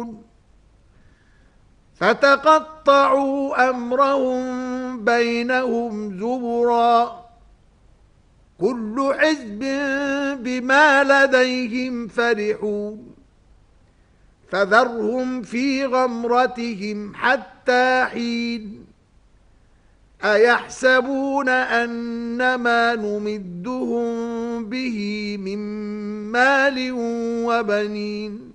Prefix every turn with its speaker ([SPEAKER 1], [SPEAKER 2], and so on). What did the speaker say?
[SPEAKER 1] يعملون فتقطعوا أمرهم بينهم زبرا كل حزب بما لديهم فرحون فذرهم في غمرتهم حتى حين أيحسبون أنما نمدهم به من مال وبنين